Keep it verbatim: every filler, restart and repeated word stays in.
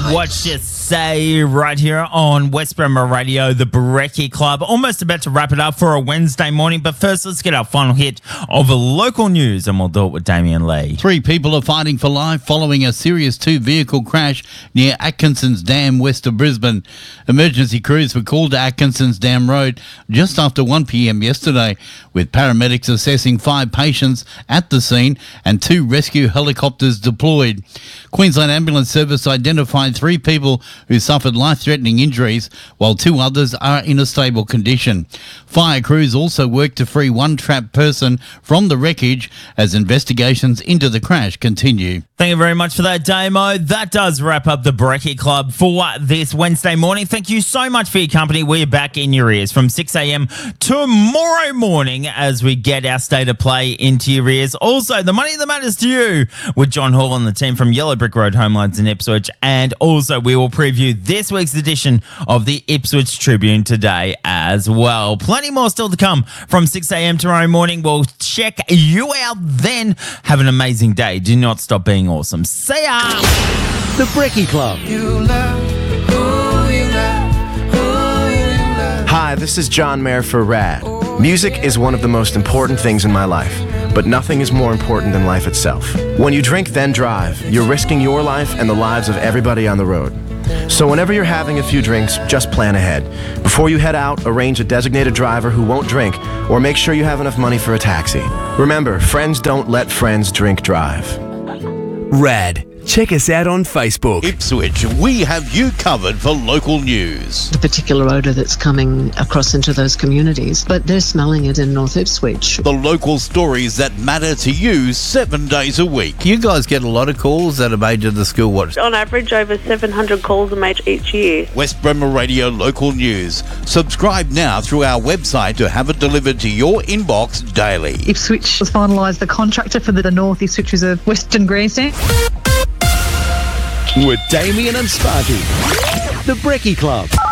What You Say right here on West Bremer Radio, the Brekkie Club. Almost about to wrap it up for a Wednesday morning, but first let's get our final hit of local news and we'll do it with Damien Lee. Three people are fighting for life following a serious two-vehicle crash near Atkinson's Dam west of Brisbane. Emergency crews were called to Atkinson's Dam Road just after one p.m. yesterday, with paramedics assessing five patients at the scene and two rescue helicopters deployed. Queensland Ambulance Service identified three people who suffered life-threatening injuries, while two others are in a stable condition. Fire crews also worked to free one trapped person from the wreckage as investigations into the crash continue. Thank you very much for that, Damo. That does wrap up the Brekkie Club for this Wednesday morning. Thank you so much for your company. We're back in your ears from six a.m. tomorrow morning as we get our state of play into your ears. Also, the money that matters to you with John Hall and the team from Yellow Brick Road Homelines in Ipswich. And also, we will preview this week's edition of the Ipswich Tribune today as well. Plenty more still to come from six a.m. tomorrow morning. We'll check you out then. Have an amazing day. Do not stop being awesome. See ya! The Brekkie Club. You love who you love, who you love. Hi, this is John Mayer for RAD. Music is one of the most important things in my life, but nothing is more important than life itself. When you drink then drive, you're risking your life and the lives of everybody on the road. So whenever you're having a few drinks, just plan ahead. Before you head out, arrange a designated driver who won't drink, or make sure you have enough money for a taxi. Remember, friends don't let friends drink drive. RAD. Check us out on Facebook. Ipswich, we have you covered for local news. The particular odour that's coming across into those communities, but they're smelling it in North Ipswich. The local stories that matter to you seven days a week. You guys get a lot of calls that are made to the school watch. On average, over seven hundred calls are made each year. West Bremer Radio Local News. Subscribe now through our website to have it delivered to your inbox daily. Ipswich has finalised the contractor for the North Ipswich is a Western Grandstand. With Damien and Sparky. The Brekkie Club.